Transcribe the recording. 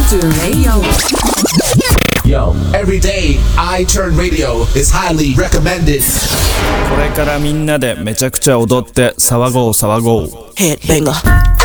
Turn Radio. Yo, every day I Turn Radio is highly recommended. これからみんなでめちゃくちゃ踊って騒ごう騒ごう。 Headbanger.